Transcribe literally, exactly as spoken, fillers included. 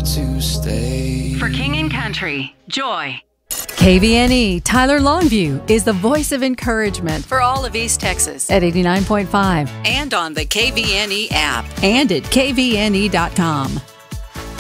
to stay. For King and Country, Joy. K V N E Tyler Longview is the voice of encouragement For all of East Texas. at eighty-nine point five And on the K V N E app. and at K V N E dot com.